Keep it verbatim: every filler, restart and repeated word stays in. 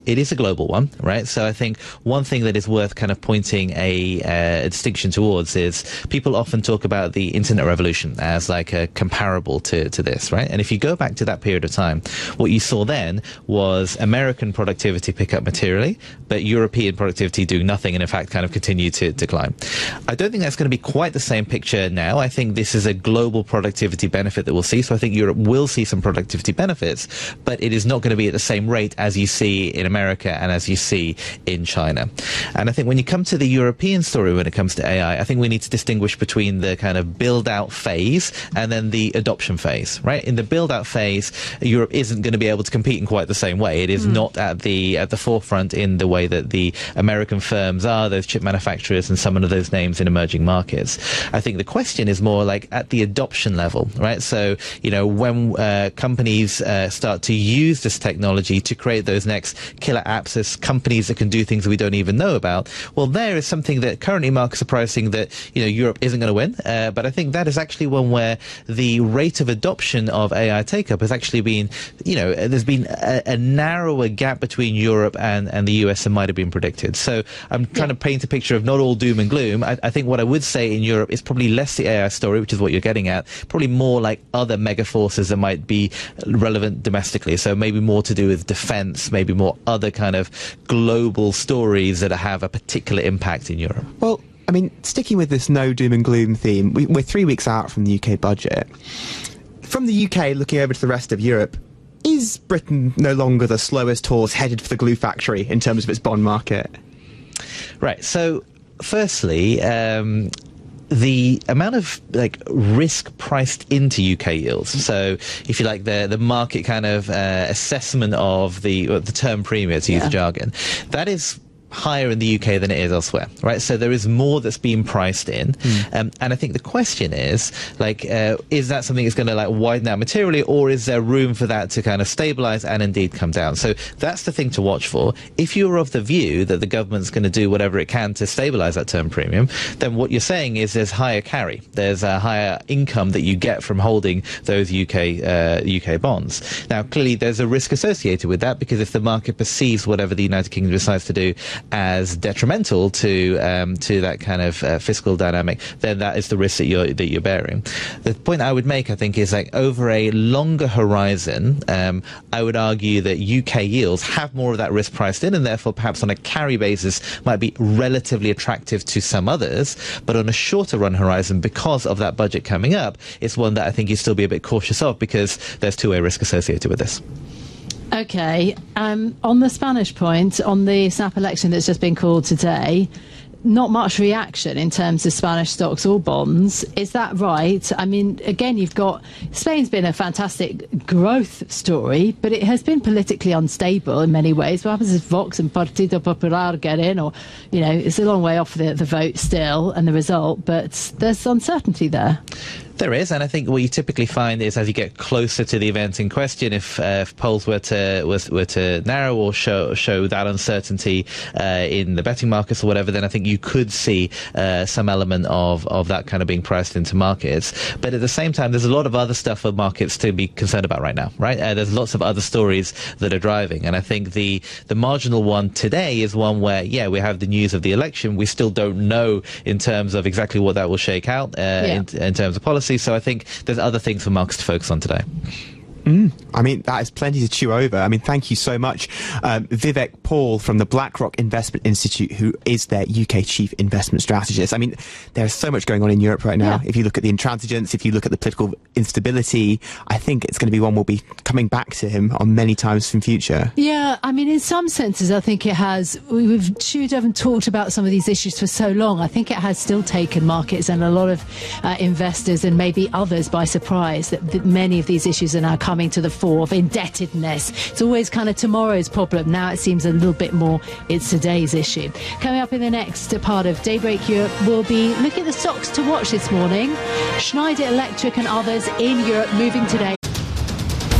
It is a global one, right? So I think one thing that is worth kind of pointing a, uh, a distinction towards is people often talk about the internet revolution as like a comparable to, to this, right? And if you go back to that period of time, what you saw then was American productivity pick up materially, but European productivity doing nothing and in fact kind of continue to decline. I don't think that's going to be quite the same picture now. I think this is a global productivity benefit that we'll see. So I think Europe will see some productivity benefits, but it is not going to be at the same rate as you see in America and as you see in China. And I think when you come to the European story when it comes to A I, I think we need to distinguish between the kind of build-out phase and then the adoption phase, right? In the build-out phase, Europe isn't going to be able to compete in quite the same way. It is mm. not at the at the forefront in the way that the American firms are, those chip manufacturers and some of those names in emerging markets. I think the question is more like at the adoption level, right? So, you know, when uh, companies uh, start to use this technology to create those next killer apps as companies that can do things that we don't even know about, well, there is something that currently markets are pricing that, you know, Europe isn't going to win. Uh, but I think that is actually one where the rate of adoption of A I take-up has actually been, you know, there's been a, a narrower gap between Europe and, and the U S than might have been predicted. So I'm trying yeah. to paint a picture of not all doom and gloom. I, I think what I would say in Europe is probably less the A I story, which is what you're getting at, probably more like other mega forces that might be relevant domestically. So maybe more to do with defense, maybe more other kind of global stories that have a particular impact in Europe. Well, I mean, sticking with this no doom and gloom theme, we, we're three weeks out from the U K budget. From the U K, looking over to the rest of Europe, is Britain no longer the slowest horse headed for the glue factory in terms of its bond market? Right. So, firstly, um, the amount of like risk priced into U K yields, so if you like the the market kind of uh, assessment of the uh, the term premium, to use yeah. the jargon, that is higher in the U K than it is elsewhere, right? So there is more that's being priced in, mm. um, and I think the question is, like, uh, is that something that's going to like widen out materially, or is there room for that to kind of stabilize and indeed come down? So that's the thing to watch for. If you're of the view that the government's going to do whatever it can to stabilize that term premium, then what you're saying is there's higher carry, there's a higher income that you get from holding those U K uh, U K bonds. Now, clearly, there's a risk associated with that, because if the market perceives whatever the United Kingdom decides to do as detrimental to um, to that kind of uh, fiscal dynamic, then that is the risk that you're that you're bearing. The point I would make, I think, is like over a longer horizon, um, I would argue that U K yields have more of that risk priced in, and therefore perhaps on a carry basis might be relatively attractive to some others. But on a shorter run horizon, because of that budget coming up, it's one that I think you still be a bit cautious of, because there's two-way risk associated with this. Okay, um, on the Spanish point, on the snap election that's just been called today, not much reaction in terms of Spanish stocks or bonds. Is that right? I mean, again, you've got Spain's been a fantastic growth story, but it has been politically unstable in many ways. What happens if Vox and Partido Popular get in? Or, you know, it's a long way off the, the vote still and the result, but there's uncertainty there. There is, and I think what you typically find is as you get closer to the event in question, if, uh, if polls were to was, were to narrow or show show that uncertainty uh, in the betting markets or whatever, then I think you could see uh, some element of of that kind of being priced into markets. But at the same time, there's a lot of other stuff for markets to be concerned about right now, right? Uh, there's lots of other stories that are driving, and I think the the marginal one today is one where, yeah, we have the news of the election. We still don't know in terms of exactly what that will shake out uh, yeah. in, in terms of policy. So I think there's other things for markets to focus on today. Mm, I mean, that is plenty to chew over. I mean, thank you so much, um, Vivek Paul from the BlackRock Investment Institute, who is their U K chief investment strategist. I mean, there's so much going on in Europe right now. Yeah. If you look at the intransigence, if you look at the political instability, I think it's going to be one we'll be coming back to him on many times in future. Yeah, I mean, in some senses, I think it has. We've chewed over and talked about some of these issues for so long. I think it has still taken markets and a lot of uh, investors and maybe others by surprise that, that many of these issues are now coming coming to the fore, of indebtedness. It's always kind of tomorrow's problem. Now it seems a little bit more it's today's issue. Coming up in the next part of Daybreak Europe, we'll be looking at the stocks to watch this morning. Schneider Electric and others in Europe moving today.